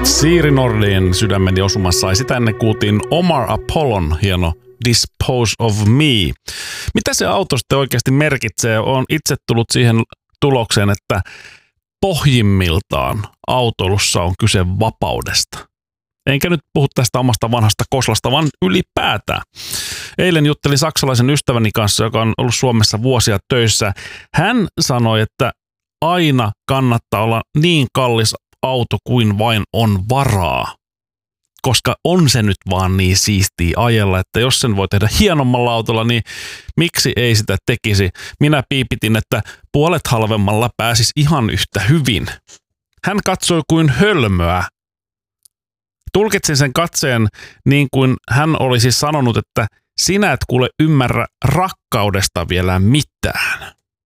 Siiri Nordin Sydämeni osumassa ja sitä ennen kuultiin Omar Apollon hieno Dispose of Me. Mitä se auto sitten oikeasti merkitsee? Olen itse tullut siihen tulokseen, että pohjimmiltaan autoilussa on kyse vapaudesta. Enkä nyt puhu tästä omasta vanhasta koslasta, vaan ylipäätään. Eilen juttelin saksalaisen ystäväni kanssa, joka on ollut Suomessa vuosia töissä. Hän sanoi, että aina kannattaa olla niin kallis auto kuin vain on varaa. Koska on se nyt vaan niin siistiä ajella, että jos sen voi tehdä hienommalla autolla, niin miksi ei sitä tekisi? Minä piipitin, että puolet halvemmalla pääsisi ihan yhtä hyvin. Hän katsoi kuin hölmöä. Tulkitsin sen katseen niin kuin hän olisi sanonut, että sinä et kuule ymmärrä rakkaudesta vielä mitään.